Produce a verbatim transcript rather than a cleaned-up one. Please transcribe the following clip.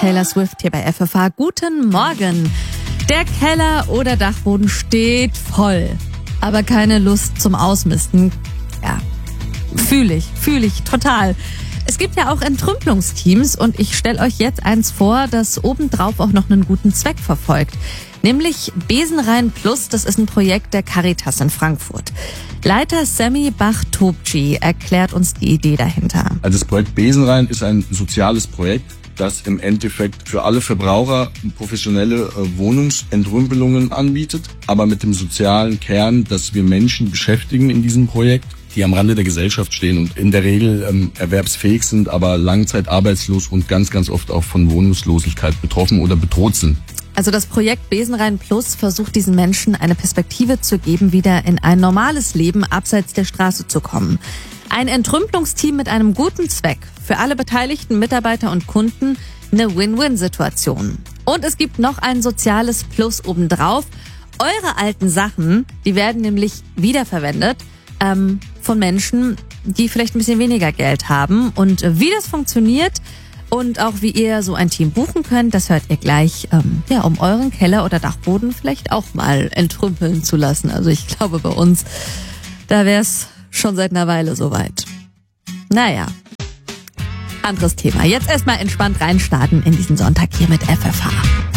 Taylor Swift hier bei F F H. Guten Morgen. Der Keller oder Dachboden steht voll, aber keine Lust zum Ausmisten. Ja, fühle ich, fühle ich total. Es gibt ja auch Entrümpelungsteams und ich stelle euch jetzt eins vor, das obendrauf auch noch einen guten Zweck verfolgt. Nämlich Besenrein Plus, das ist ein Projekt der Caritas in Frankfurt. Leiter Semi Bach-Tobci erklärt uns die Idee dahinter. Also das Projekt Besenrein ist ein soziales Projekt, das im Endeffekt für alle Verbraucher professionelle Wohnungsentrümpelungen anbietet, aber mit dem sozialen Kern, dass wir Menschen beschäftigen in diesem Projekt, die am Rande der Gesellschaft stehen und in der Regel ähm, erwerbsfähig sind, aber langzeitarbeitslos und ganz, ganz oft auch von Wohnungslosigkeit betroffen oder bedroht sind. Also das Projekt Besenrein Plus versucht diesen Menschen eine Perspektive zu geben, wieder in ein normales Leben abseits der Straße zu kommen. Ein Entrümpelungsteam mit einem guten Zweck. Für alle beteiligten Mitarbeiter und Kunden eine Win-Win-Situation. Und es gibt noch ein soziales Plus obendrauf. Eure alten Sachen, die werden nämlich wiederverwendet ähm, von Menschen, die vielleicht ein bisschen weniger Geld haben. Und wie das funktioniert und auch wie ihr so ein Team buchen könnt, das hört ihr gleich, ähm, ja, um euren Keller oder Dachboden vielleicht auch mal entrümpeln zu lassen. Also ich glaube, bei uns, da wäre es schon seit einer Weile soweit. Naja, anderes Thema. Jetzt erstmal entspannt reinstarten in diesen Sonntag hier mit F F H.